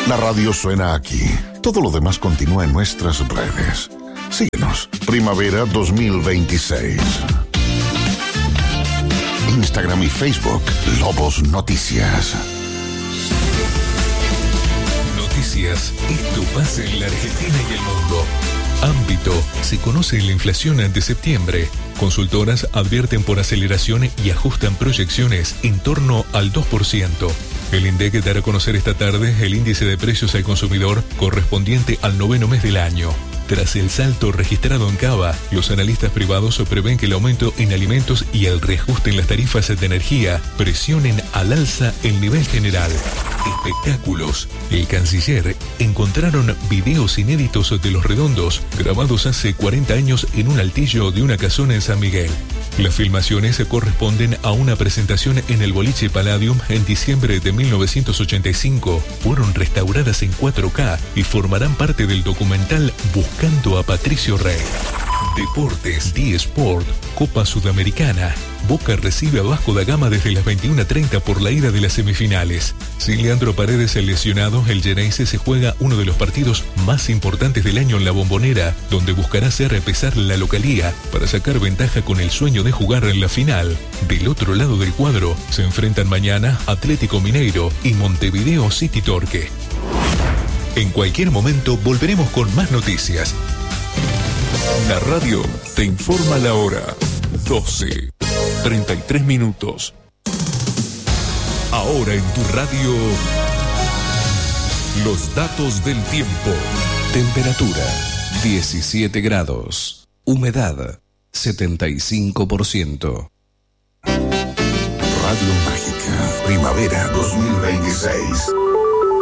La radio suena aquí. Todo lo demás continúa en nuestras redes. Síguenos. Primavera 2026. Instagram y Facebook. Lobos Noticias. Noticias. Esto pasa en la Argentina y el mundo. Ámbito. Se conoce la inflación de septiembre. Consultoras advierten por aceleración y ajustan proyecciones en torno al 2%. El INDEC dará a conocer esta tarde el índice de precios al consumidor correspondiente al 9º mes del año. Tras el salto registrado en Cava, los analistas privados prevén que el aumento en alimentos y el reajuste en las tarifas de energía presionen al alza el nivel general. Espectáculos. El canciller encontraron videos inéditos de Los Redondos, grabados hace 40 años en un altillo de una casona en San Miguel. Las filmaciones corresponden a una presentación en el boliche Palladium en diciembre de 1985. Fueron restauradas en 4K y formarán parte del documental Buscando a Patricio Rey. Deportes. D-Sport. Copa Sudamericana. Boca recibe a Vasco da Gama desde las 21:30 por la ida de las semifinales. Sin Leandro Paredes el lesionado, el Geneise se juega uno de los partidos más importantes del año en la Bombonera, donde buscará hacer pesar la localía para sacar ventaja con el sueño de jugar en la final. Del otro lado del cuadro se enfrentan mañana Atlético Mineiro y Montevideo City Torque. En cualquier momento volveremos con más noticias. La radio te informa la hora. 12:33. Ahora en tu radio, los datos del tiempo. Temperatura 17 grados. Humedad 75%. Radio Mágica. Primavera 2026.